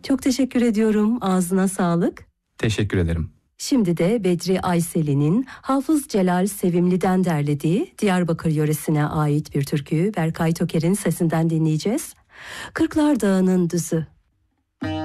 Çok teşekkür ediyorum. Ağzına sağlık. Teşekkür ederim. Şimdi de Bedri Ayseli'nin Hafız Celal Sevimli'den derlediği Diyarbakır yöresine ait bir türküyü Berkay Toker'in sesinden dinleyeceğiz. Kırklar Dağı'nın düzü.